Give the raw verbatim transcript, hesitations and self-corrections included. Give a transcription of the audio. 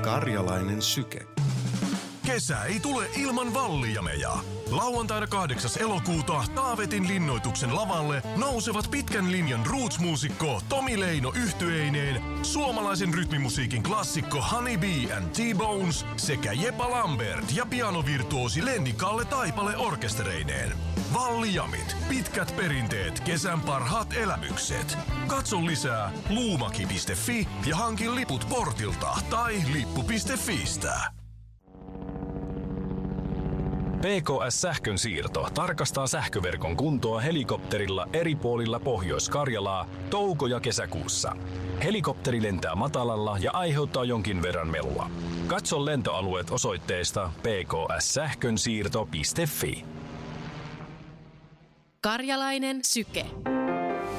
Karjalainen syke. Kesä ei tule ilman vallijameja. Lauantaina kahdeksas elokuuta Taavetin linnoituksen lavalle nousevat pitkän linjan roots-muusikko Tomi Leino yhtyeineen, suomalaisen rytmimusiikin klassikko Honey Bee and T-Bones sekä Jepa Lambert ja pianovirtuosi Lenni Kalle Taipale orkestereineen. Vallijamit, pitkät perinteet, kesän parhaat elämykset. Katso lisää luumaki piste fi ja hankin liput portilta tai lippu piste fiistä. P K S-sähkön siirto tarkastaa sähköverkon kuntoa helikopterilla eri puolilla Pohjois-Karjalaa touko- ja kesäkuussa. Helikopteri lentää matalalla ja aiheuttaa jonkin verran melua. Katso lentoalueet osoitteesta p k s sähkönsiirto piste fi. Karjalainen syke.